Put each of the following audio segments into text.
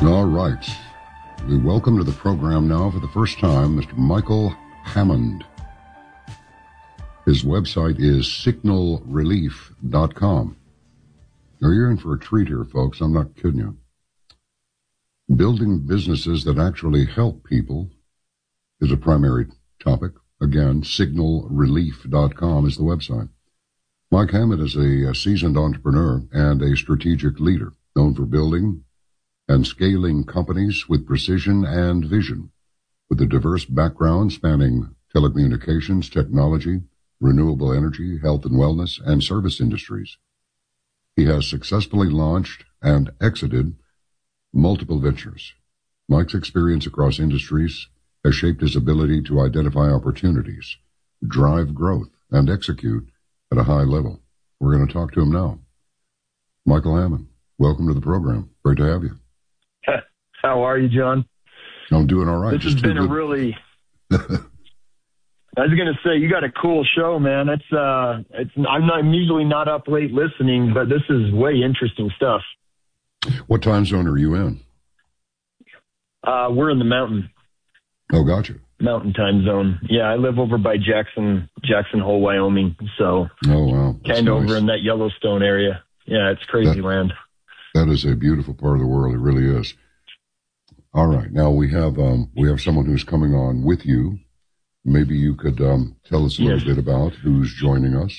All right. We welcome to the program now for the first time Mr. Michael Hammond. His website is signalrelief.com. Now, you're in for a treat here, folks. I'm not kidding you. Building businesses that actually help people is a primary topic. Again, signalrelief.com is the website. Mike Hammond is a seasoned entrepreneur and a strategic leader, known for building and scaling companies with precision and vision, with a diverse background spanning telecommunications, technology, renewable energy, health and wellness, and service industries. He has successfully launched and exited multiple ventures. Mike's experience across industries has shaped his ability to identify opportunities, drive growth, and execute at a high level. We're going to talk to him now. Michael Hammond, welcome to the program. Great to have you. How are you, John? I'm doing all right. This has been a really... I was going to say, you got a cool show, man. I'm usually not up late listening, but this is way interesting stuff. What time zone are you in? We're in the mountain. Oh, gotcha. Mountain time zone. Yeah, I live over by Jackson Hole, Wyoming. So, oh, wow. Kind of over in that Yellowstone area. Yeah, it's crazy land. That is a beautiful part of the world. It really is. All right. Now we have someone who's coming on with you. Maybe you could tell us a little bit about who's joining us.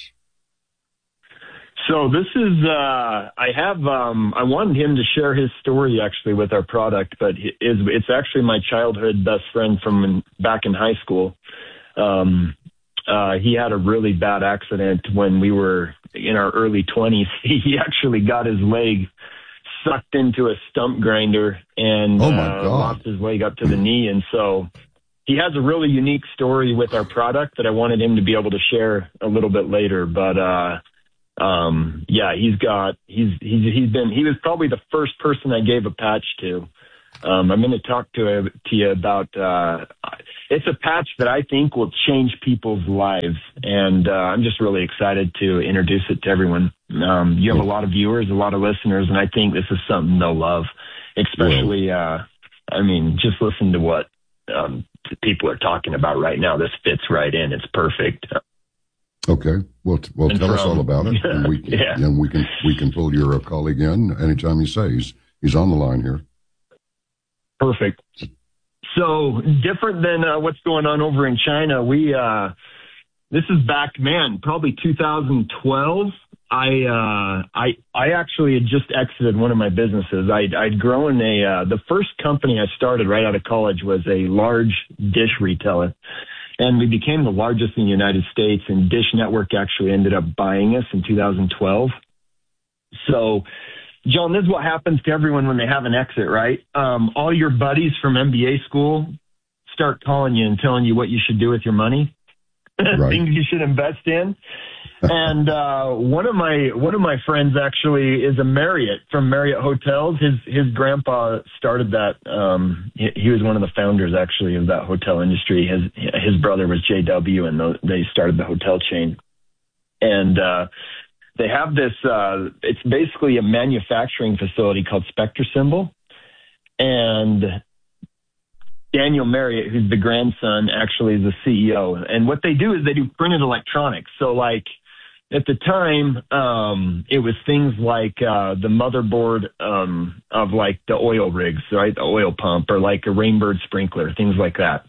So this is, I wanted him to share his story actually with our product, but it's actually my childhood best friend from back in high school. He had a really bad accident when we were in our early 20s. He actually got his leg sucked into a stump grinder and lost his leg up to the knee. And so he has a really unique story with our product that I wanted him to be able to share a little bit later. But, he was probably the first person I gave a patch to. I'm going to talk to you about, it's a patch that I think will change people's lives. And, I'm just really excited to introduce it to everyone. You have a lot of viewers, a lot of listeners, and I think this is something they'll love, especially, just listen to what, people are talking about right now. This fits right in. It's perfect. Okay. Well, tell us all about it, and we can pull your colleague in anytime you say he's on the line here. Perfect. So different than what's going on over in China. This is back, probably 2012. I actually had just exited one of my businesses. I'd grown the first company I started right out of college was a large dish retailer. And we became the largest in the United States, and Dish Network actually ended up buying us in 2012. So, John, this is what happens to everyone when they have an exit, right? All your buddies from MBA school start calling you and telling you what you should do with your money, right. Things you should invest in. And one of my friends actually is a Marriott from Marriott Hotels. His grandpa started that. He was one of the founders actually of that hotel industry. His brother was JW, and they started the hotel chain. And they have this. It's basically a manufacturing facility called Spectra Symbol, and Daniel Marriott, who's the grandson, actually is the CEO. And what they do is they do printed electronics. So, like, at the time, it was things like the motherboard of, like, the oil rigs, right, the oil pump, or like a Rainbird sprinkler, things like that.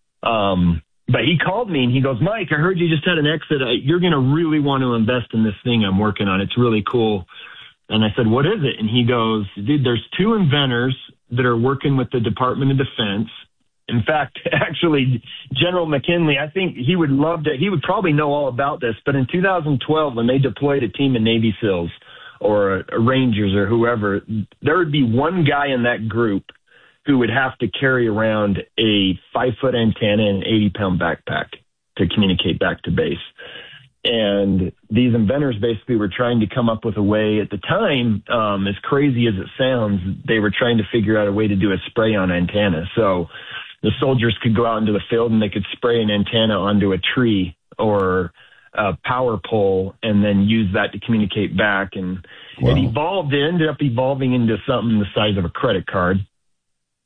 But he called me, and he goes, Mike, I heard you just had an exit. You're going to really want to invest in this thing I'm working on. It's really cool. And I said, what is it? And he goes, dude, there's two inventors that are working with the Department of Defense. In fact, actually, General McKinley, I think he would love to, he would probably know all about this, but in 2012, when they deployed a team of Navy SEALs or Rangers or whoever, there would be one guy in that group who would have to carry around a 5-foot antenna and an 80-pound backpack to communicate back to base. And these inventors basically were trying to come up with a way at the time, as crazy as it sounds, they were trying to figure out a way to do a spray-on antenna. So the soldiers could go out into the field and they could spray an antenna onto a tree or a power pole and then use that to communicate back. And it ended up evolving into something the size of a credit card.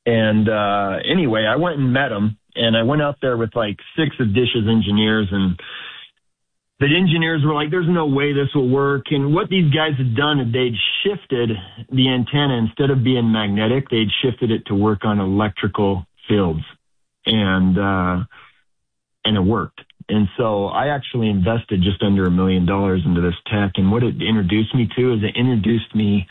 And anyway, I went and met him, and I went out there with like 6 of Dish's engineers, and the engineers were like, there's no way this will work. And what these guys had done is they'd shifted the antenna. Instead of being magnetic, they'd shifted it to work on electrical fields. And it worked. And so I actually invested just under $1 million into this tech. And what it introduced me to is it introduced me,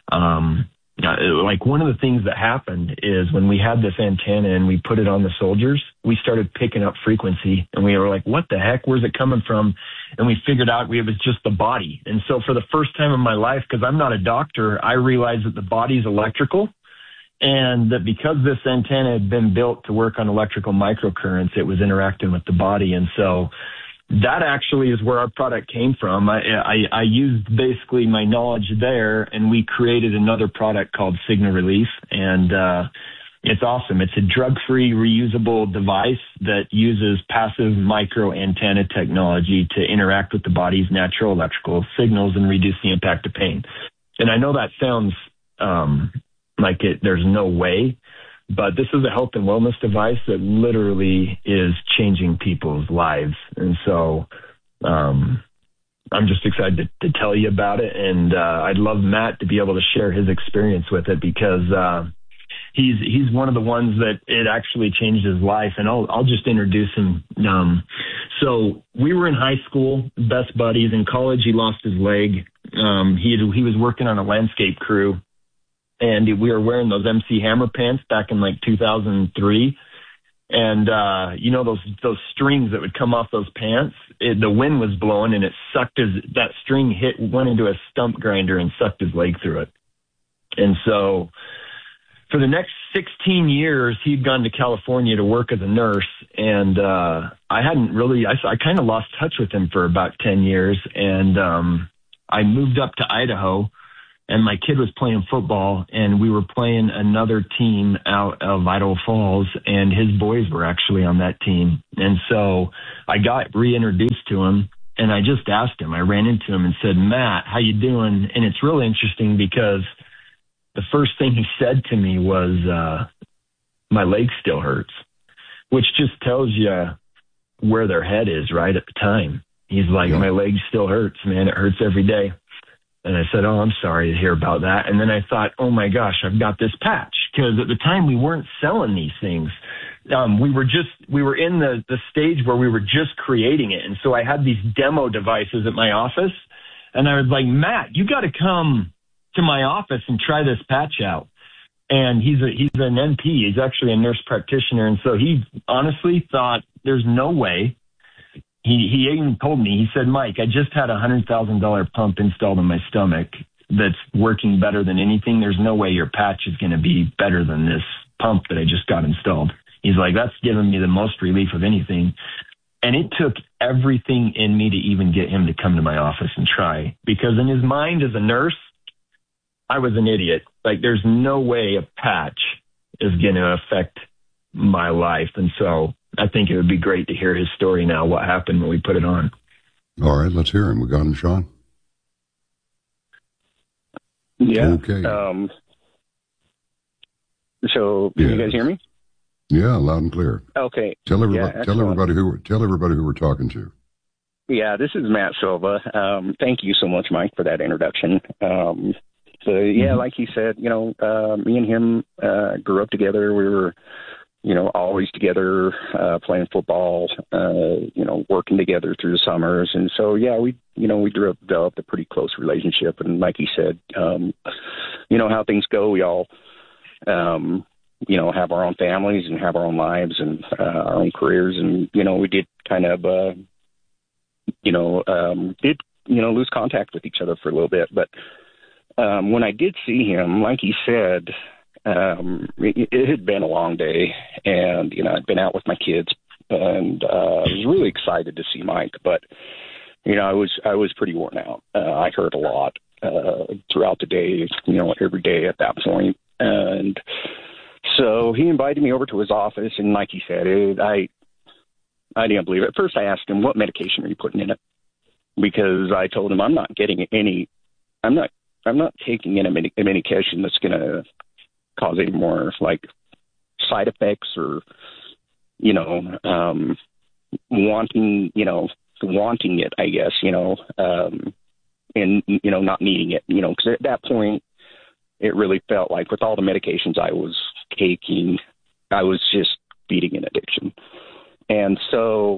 like one of the things that happened is when we had this antenna and we put it on the soldiers, we started picking up frequency, and we were like, what the heck? Where's it coming from? And we figured out it was just the body. And so for the first time in my life, because I'm not a doctor, I realized that the body's electrical, and that because this antenna had been built to work on electrical microcurrents, it was interacting with the body. And so that actually is where our product came from. I used basically my knowledge there, and we created another product called Signal Release. And it's awesome. It's a drug-free, reusable device that uses passive micro antenna technology to interact with the body's natural electrical signals and reduce the impact of pain. And I know that sounds like there's no way, but this is a health and wellness device that literally is changing people's lives. And so I'm just excited to tell you about it. And I'd love Matt to be able to share his experience with it, because he's one of the ones that it actually changed his life. And I'll just introduce him. So we were in high school, best buddies. In college, he lost his leg. He was working on a landscape crew, and we were wearing those MC Hammer pants back in like 2003. And, those strings that would come off those pants, the wind was blowing, and it sucked that string went into a stump grinder and sucked his leg through it. And so for the next 16 years, he'd gone to California to work as a nurse. And, I kind of lost touch with him for about 10 years. And, I moved up to Idaho, and my kid was playing football, and we were playing another team out of Idaho Falls, and his boys were actually on that team. And so I got reintroduced to him, and I just asked him. I ran into him and said, Matt, how you doing? And it's really interesting because the first thing he said to me was, my leg still hurts, which just tells you where their head is right at the time. He's like, my leg still hurts, man. It hurts every day. And I said, oh, I'm sorry to hear about that. And then I thought, oh my gosh, I've got this patch. Because at the time we weren't selling these things. We were in the stage where we were just creating it. And so I had these demo devices at my office, and I was like, Matt, you got to come to my office and try this patch out. And he's an NP. He's actually a nurse practitioner. And so he honestly thought there's no way. He even told me, he said, Mike, I just had a $100,000 pump installed in my stomach that's working better than anything. There's no way your patch is going to be better than this pump that I just got installed. He's like, that's given me the most relief of anything. And it took everything in me to even get him to come to my office and try, because in his mind as a nurse, I was an idiot. Like, there's no way a patch is going to affect my life. And so I think it would be great to hear his story now, what happened when we put it on. All right, let's hear him. We got him, Sean? Yeah. Okay. So can you guys hear me? Yeah, loud and clear. Okay. Tell everybody who we're talking to. Yeah, this is Matt Silva. Thank you so much, Mike, for that introduction. Like he said, me and him grew up together. We were always together, playing football, working together through the summers. And so, we developed a pretty close relationship. And like he said, how things go, we all, have our own families and have our own lives and our own careers. And, we did kind of, lose contact with each other for a little bit. But when I did see him, like he said, it had been a long day, and, I'd been out with my kids, and I was really excited to see Mike, but, I was pretty worn out. I heard a lot throughout the day, every day at that point. And so he invited me over to his office, and like he said, I didn't believe it. At first I asked him, what medication are you putting in it? Because I told him I'm not taking any medication that's going to cause any more side effects or, you know, wanting it, I guess, you know, and, you know, not needing it, you know, because at that point, it really felt like with all the medications I was taking, I was just feeding an addiction. And so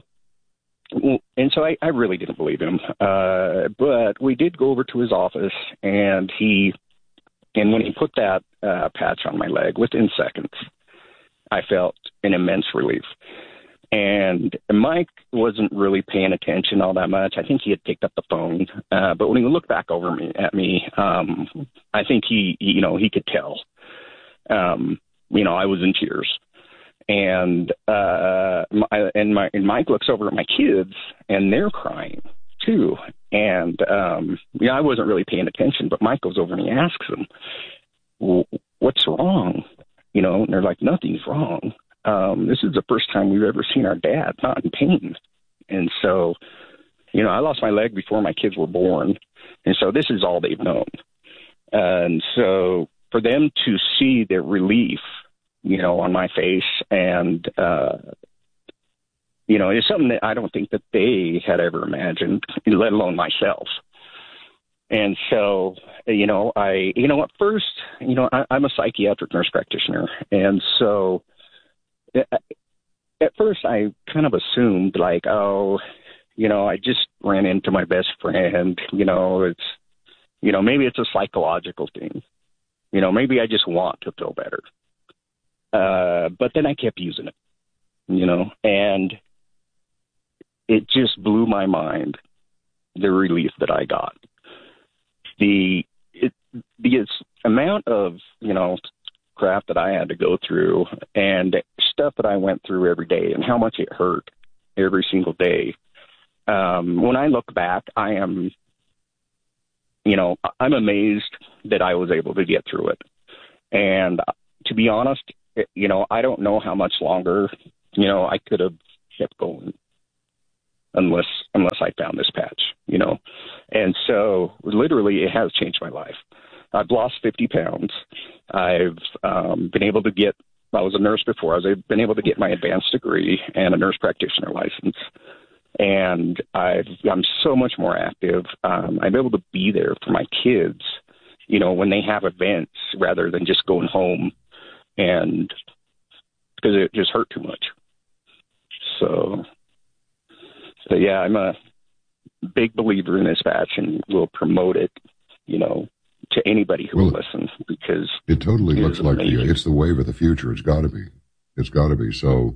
I really didn't believe him. But we did go over to his office, and when he put that patch on my leg, within seconds, I felt an immense relief. And Mike wasn't really paying attention all that much. I think he had picked up the phone. But when he looked back at me, I think he could tell. You know, I was in tears. And Mike looks over at my kids, and they're crying too. And I wasn't really paying attention, but Mike goes over and he asks them, well, "What's wrong?" You know, and they're like, "Nothing's wrong. This is the first time we've ever seen our dad not in pain." And so, you know, I lost my leg before my kids were born, and so this is all they've known. And so for them to see the relief, you know, on my face, and, you know, it's something that I don't think that they had ever imagined, let alone myself. And so, at first, I'm a psychiatric nurse practitioner. And so at first I kind of assumed like, I just ran into my best friend, maybe it's a psychological thing, maybe I just want to feel better. But then I kept using it, and it just blew my mind, the relief that I got. The amount of, crap that I had to go through and stuff that I went through every day and how much it hurt every single day. When I look back, I'm amazed that I was able to get through it. And to be honest, I don't know how much longer, I could have kept going unless I found this patch, And so literally it has changed my life. I've lost 50 pounds. I've been able to I was a nurse before. I've been able to get my advanced degree and a nurse practitioner license. And I'm so much more active. I'm able to be there for my kids, when they have events rather than just going home, and because it just hurt too much. So yeah, I'm a big believer in this patch and will promote it, to anybody who will listen, because it totally looks like it's the wave of the future. It's got to be. It's got to be. So,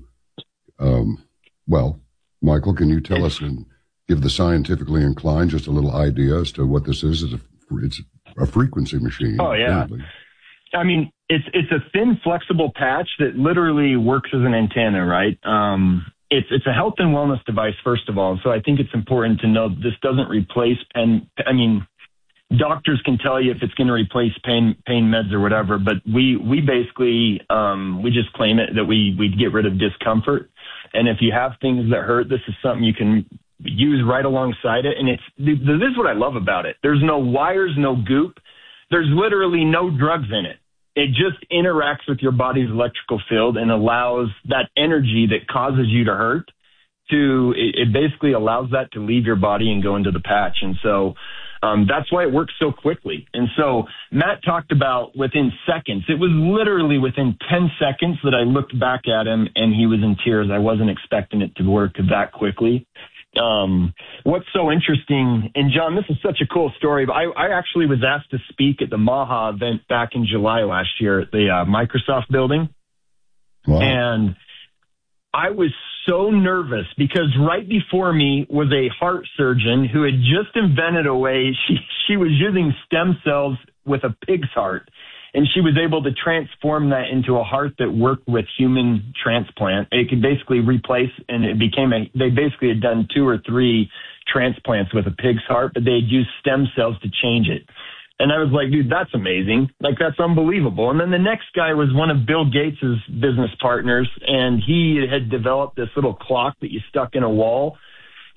Michael, can you tell us and give the scientifically inclined just a little idea as to what this is? It's a frequency machine. Oh, yeah. Apparently. I mean, it's a thin, flexible patch that literally works as an antenna, right? It's a health and wellness device, first of all. So I think it's important to know that this doesn't replace doctors can tell you if it's going to replace pain meds or whatever, but we basically, we just claim it that we get rid of discomfort. And if you have things that hurt, this is something you can use right alongside it. And this is what I love about it. There's no wires, no goop. There's literally no drugs in it. It just interacts with your body's electrical field and allows that energy that causes you to hurt it basically allows that to leave your body and go into the patch. And so that's why it works so quickly. And so Matt talked about within seconds. It was literally within 10 seconds that I looked back at him and he was in tears. I wasn't expecting it to work that quickly. What's so interesting, and John, this is such a cool story, but I actually was asked to speak at the Maha event back in July last year at the Microsoft building. Wow. And I was so nervous because right before me was a heart surgeon who had just invented a way. She was using stem cells with a pig's heart, and she was able to transform that into a heart that worked with human transplant. It could basically replace, and they basically had done 2 or 3 transplants with a pig's heart, but they had used stem cells to change it. And I was like, dude, that's amazing. Like, that's unbelievable. And then the next guy was one of Bill Gates' business partners, and he had developed this little clock that you stuck in a wall.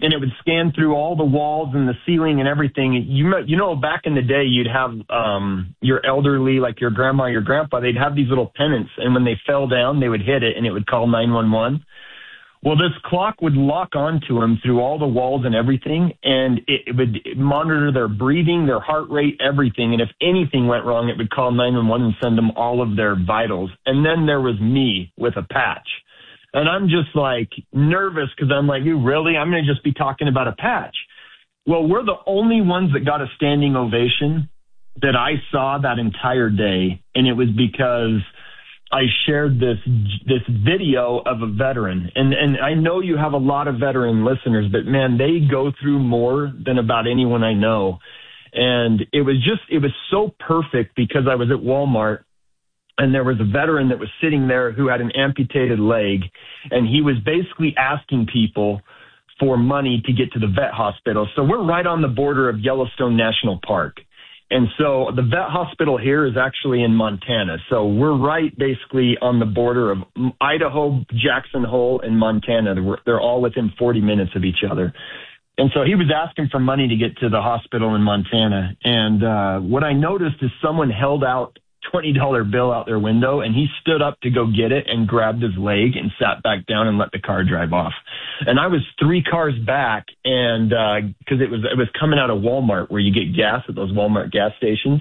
and it would scan through all the walls and the ceiling and everything. You know, back in the day, you'd have your elderly, like your grandma, your grandpa, they'd have these little pennants, and when they fell down, they would hit it, and it would call 911. Well, this clock would lock onto them through all the walls and everything, and it would monitor their breathing, their heart rate, everything. And if anything went wrong, it would call 911 and send them all of their vitals. And then there was me with a patch. And I'm just like nervous because I'm like, you really? I'm going to just be talking about a patch. Well, we're the only ones that got a standing ovation that I saw that entire day. And it was because I shared this video of a veteran. And I know you have a lot of veteran listeners, but man, they go through more than about anyone I know. And it was so perfect because I was at Walmart, and there was a veteran that was sitting there who had an amputated leg, and he was basically asking people for money to get to the vet hospital. So we're right on the border of Yellowstone National Park. And so the vet hospital here is actually in Montana. So we're right basically on the border of Idaho, Jackson Hole, and Montana. They're all within 40 minutes of each other. And so he was asking for money to get to the hospital in Montana. And what I noticed is someone held out $20 bill out their window, and he stood up to go get it and grabbed his leg and sat back down and let the car drive off. And I was 3 cars back, and because it was coming out of Walmart where you get gas at those Walmart gas stations.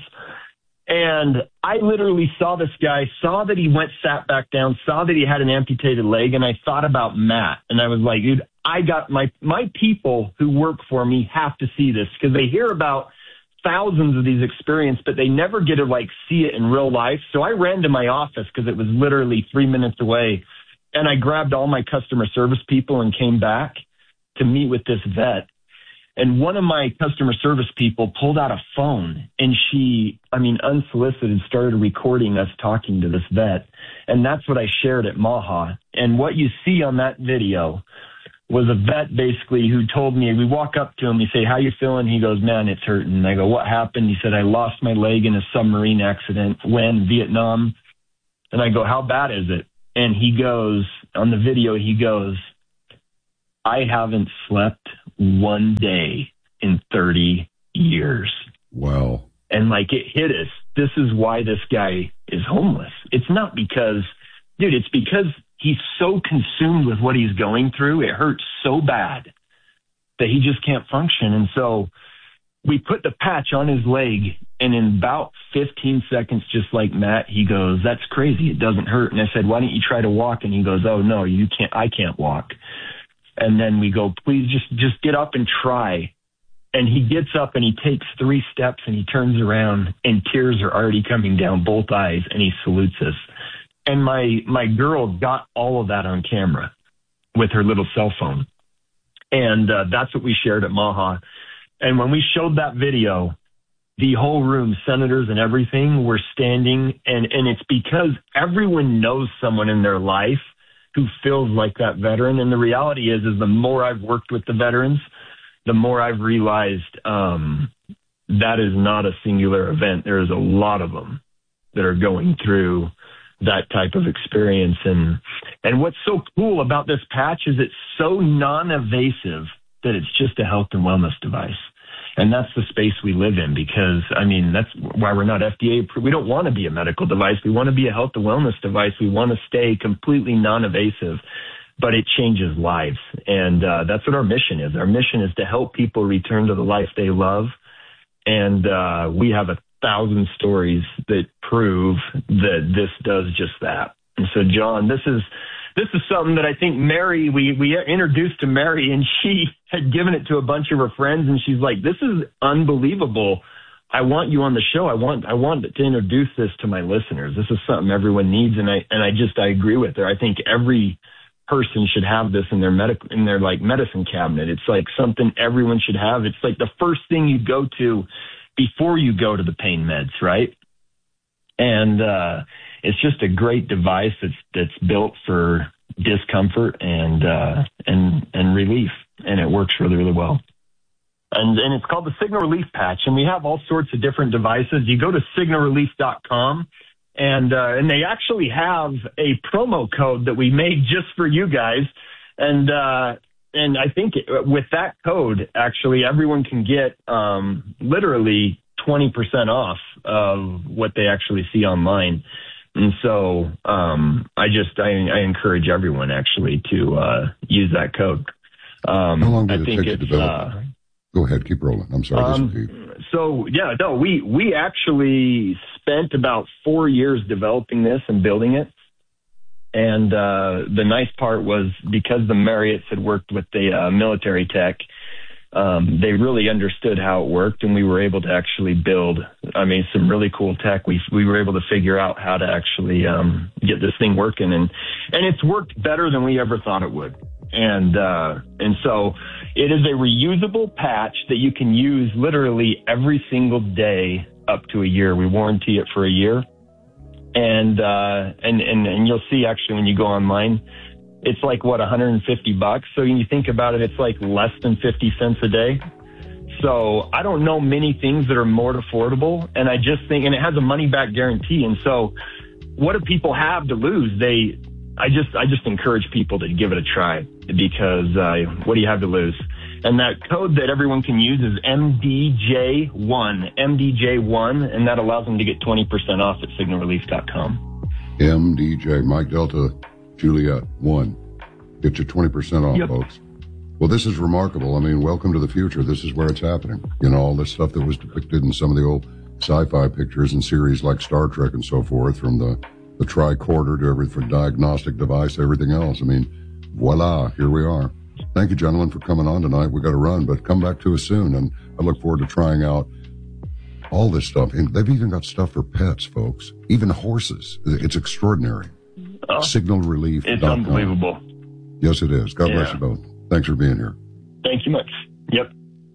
And I literally saw this guy, saw that he sat back down, saw that he had an amputated leg, and I thought about Matt. And I was like, dude, I got my people who work for me have to see this, because they hear about thousands of these experiences, but they never get to see it in real life. So I ran to my office because it was literally 3 minutes away, and I grabbed all my customer service people and came back to meet with this vet. And one of my customer service people pulled out a phone, and she, unsolicited, started recording us talking to this vet. And that's what I shared at Maha. And what you see on that video was a vet basically who told me, we walk up to him, we say, how you feeling? He goes, man, it's hurting. And I go, what happened? He said, I lost my leg in a submarine accident. When? Vietnam. And I go, how bad is it? And he goes, on the video, he goes, I haven't slept one day in 30 years. Wow. And it hit us. This is why this guy is homeless. It's not because, dude, it's because he's so consumed with what he's going through. It hurts so bad that he just can't function. And so we put the patch on his leg, and in about 15 seconds, just like Matt, he goes, that's crazy. It doesn't hurt. And I said, why don't you try to walk? And he goes, oh, no, you can't. I can't walk. And then we go, please just get up and try. And he gets up and he takes 3 steps and he turns around, and tears are already coming down both eyes, and he salutes us. And my girl got all of that on camera with her little cell phone. And that's what we shared at Maha. And when we showed that video, the whole room, senators and everything, were standing. And it's because everyone knows someone in their life who feels like that veteran. And the reality is the more I've worked with the veterans, the more I've realized that is not a singular event. There's a lot of them that are going through that type of experience. And what's so cool about this patch is it's so non-invasive that it's just a health and wellness device. And that's the space we live in, because, that's why we're not FDA approved. We don't want to be a medical device. We want to be a health and wellness device. We want to stay completely non-invasive, but it changes lives. And that's what our mission is. Our mission is to help people return to the life they love. And we have 1,000 stories that prove that this does just that. And so, John, this is something that I think Mary, we introduced to Mary, and she had given it to a bunch of her friends, and she's like, this is unbelievable. I want you on the show. I want to introduce this to my listeners. This is something everyone needs. And I agree with her. I think every person should have this in their medicine cabinet. It's like something everyone should have. It's like the first thing you go to before you go to the pain meds, right? And it's just a great device that's built for discomfort and relief, and it works really, really well. And it's called the Signal Relief Patch, and we have all sorts of different devices. You go to signalrelief.com, and they actually have a promo code that we made just for you guys. And and I think with that code, actually, everyone can get literally 20% off of what they actually see online. And so I encourage everyone actually to use that code. How long did it take to develop? Go ahead, keep rolling. I'm sorry. We actually spent about 4 years developing this and building it. And the nice part was because the Marriotts had worked with the military tech, they really understood how it worked, and we were able to actually build, some really cool tech. We were able to figure out how to actually get this thing working, and it's worked better than we ever thought it would. And so it is a reusable patch that you can use literally every single day up to a year. We warranty it for a year. And you'll see actually when you go online, it's like $150. So when you think about it, it's like less than 50 cents a day. So I don't know many things that are more affordable. And I just think, and it has a money back guarantee. And so what do people have to lose? I just encourage people to give it a try, because what do you have to lose? And that code that everyone can use is MDJ1, and that allows them to get 20% off at signalrelief.com. MDJ, Mike Delta, Juliet 1. Get you 20% off, folks. Well, this is remarkable. Welcome to the future. This is where it's happening. All the stuff that was depicted in some of the old sci-fi pictures and series like Star Trek and so forth, from the tricorder to everything, diagnostic device, everything else. Voila, here we are. Thank you, gentlemen, for coming on tonight. We got to run, but come back to us soon, and I look forward to trying out all this stuff. And they've even got stuff for pets, folks, even horses. It's extraordinary. Signalrelief.com. It's unbelievable. Yes, it is. God bless you both. Thanks for being here. Thank you much. Yep.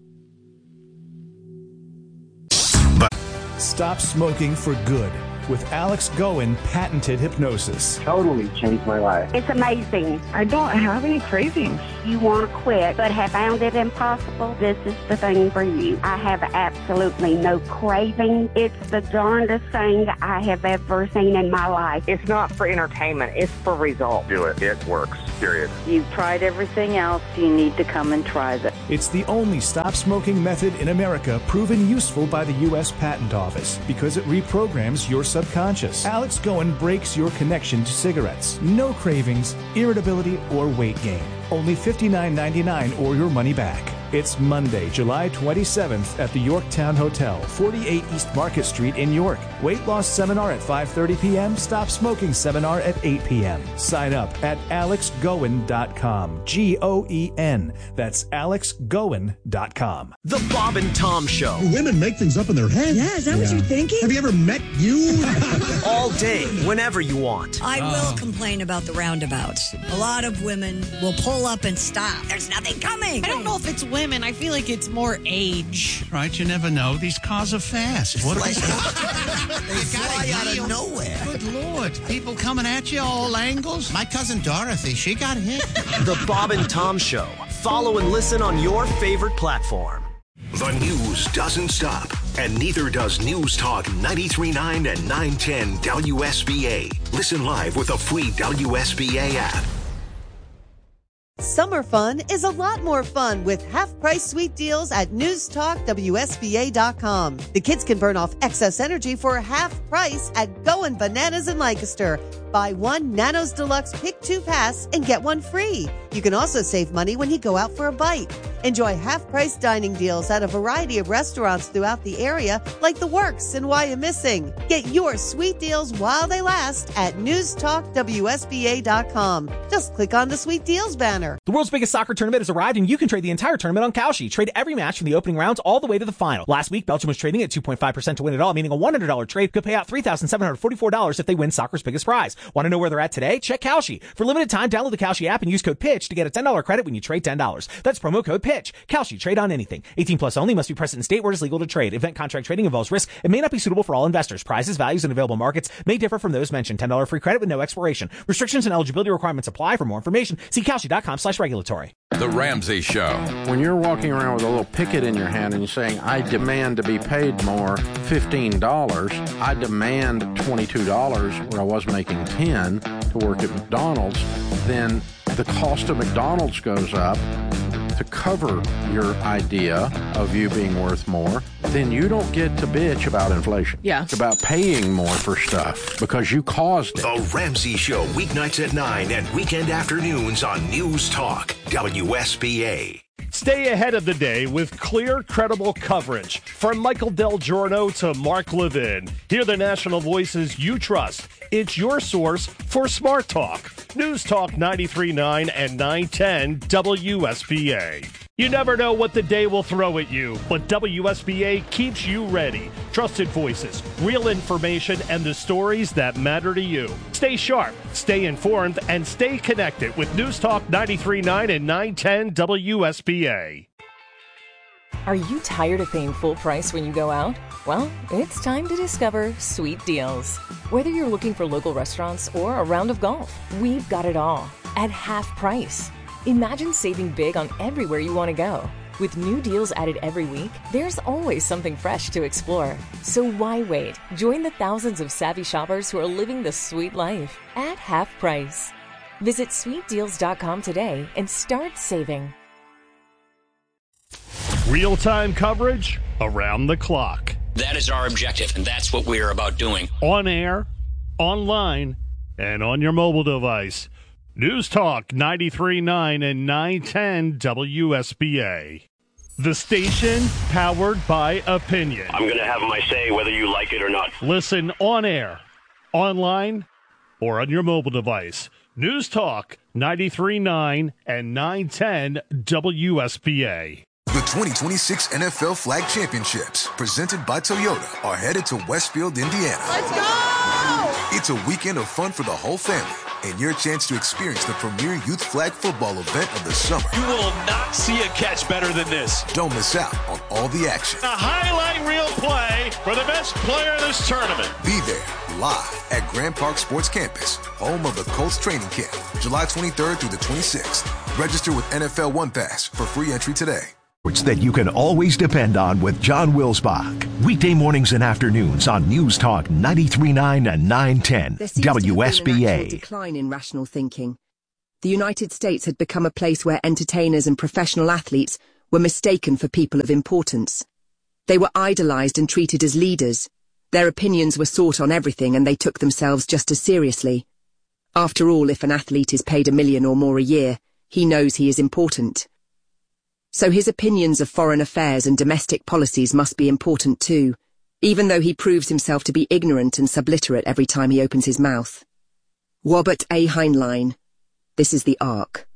Stop smoking for good with Alex Goen patented hypnosis. Totally changed my life. It's amazing. I don't have any cravings. You want to quit but have found it impossible? This is the thing for you. I have absolutely no craving. It's the darndest thing I have ever seen in my life. It's not for entertainment. It's for results. Do it. It works. Period. You've tried everything else. You need to come and try this. It's the only stop smoking method in America proven useful by the U.S. Patent Office because it reprograms your subconscious. Alex Goen breaks your connection to cigarettes. No cravings, irritability, or weight gain. Only $59.99 or your money back. It's Monday, July 27th at the Yorktown Hotel, 48 East Market Street in York. Weight loss seminar at 5:30 p.m. Stop smoking seminar at 8 p.m. Sign up at alexgoen.com. Goen. That's alexgoen.com. The Bob and Tom Show. Women make things up in their head. Yeah, is that what you're thinking? Have you ever met you? All day, whenever you want. I will complain about the roundabouts. A lot of women will pull up and stop. There's nothing coming. I don't know if it's women. I feel like it's more age. Right, you never know. These cars are fast. What they fly out of nowhere. Good Lord. People coming at you all angles. My cousin Dorothy, she got hit. The Bob and Tom Show. Follow and listen on your favorite platform. The news doesn't stop, and neither does News Talk 93.9 and 910 WSBA. Listen live with a free WSBA app. Summer fun is a lot more fun with half-price sweet deals at newstalkwsba.com. The kids can burn off excess energy for half price at Goin' Bananas in Lancaster. Buy one Nanos Deluxe Pick 2 pass and get one free. You can also save money when you go out for a bite. Enjoy half-price dining deals at a variety of restaurants throughout the area, like The Works and Wyomissing. Get your sweet deals while they last at newstalkwsba.com. Just click on the Sweet Deals banner. The world's biggest soccer tournament has arrived, and you can trade the entire tournament on Kalshi. Trade every match from the opening rounds all the way to the final. Last week, Belgium was trading at 2.5% to win it all, meaning a $100 trade could pay out $3,744 if they win soccer's biggest prize. Want to know where they're at today? Check Kalshi. For limited time, download the Kalshi app and use code PITCH to get a $10 credit when you trade $10. That's promo code PITCH. Kalshi. Trade on anything. 18 plus only. Must be present in state where it is legal to trade. Event contract trading involves risk and may not be suitable for all investors. Prizes, values, and available markets may differ from those mentioned. $10 free credit with no expiration. Restrictions and eligibility requirements apply. For more information, see Kalshi.com/regulatory. The Ramsey Show. When you're walking around with a little picket in your hand and you're saying, I demand to be paid more, $15, I demand $22 where I was making $10 to work at McDonald's, then the cost of McDonald's goes up to cover your idea of you being worth more, then you don't get to bitch about inflation. Yeah. It's about paying more for stuff because you caused it. The Ramsey Show, weeknights at 9 and weekend afternoons on News Talk, WSBA. Stay ahead of the day with clear, credible coverage. From Michael Del Giorno to Mark Levin. Hear the national voices you trust. It's your source for Smart Talk. News Talk 93.9 and 910 WSBA. You never know what the day will throw at you, but WSBA keeps you ready. Trusted voices, real information, and the stories that matter to you. Stay sharp, stay informed, and stay connected with News Talk 93.9 and 910 WSBA. Are you tired of paying full price when you go out? Well, it's time to discover Sweet Deals. Whether you're looking for local restaurants or a round of golf, we've got it all at half price. Imagine saving big on everywhere you want to go. With new deals added every week, there's always something fresh to explore. So why wait? Join the thousands of savvy shoppers who are living the sweet life at half price. Visit sweetdeals.com today and start saving. Real-time coverage around the clock. That is our objective, and that's what we're about doing. On air, online, and on your mobile device. News Talk 93.9 and 910 WSBA. The station powered by opinion. I'm going to have my say whether you like it or not. Listen on air, online, or on your mobile device. News Talk 93.9 and 910 WSBA. The 2026 NFL Flag Championships, presented by Toyota, are headed to Westfield, Indiana. Let's go! It's a weekend of fun for the whole family, and your chance to experience the premier youth flag football event of the summer. You will not see a catch better than this. Don't miss out on all the action. A highlight reel play for the best player in this tournament. Be there, live at Grand Park Sports Campus, home of the Colts training camp, July 23rd through the 26th. Register with NFL One Pass for free entry today. That you can always depend on with John Wilsbach. Weekday mornings and afternoons on News Talk 93.9 and 910 WSBA. A decline in rational thinking. The United States had become a place where entertainers and professional athletes were mistaken for people of importance. They were idolized and treated as leaders. Their opinions were sought on everything, and they took themselves just as seriously. After all, if an athlete is paid $1 million or more a year, he knows he is important. So his opinions of foreign affairs and domestic policies must be important too, even though he proves himself to be ignorant and subliterate every time he opens his mouth. Robert A. Heinlein. This is the Ark.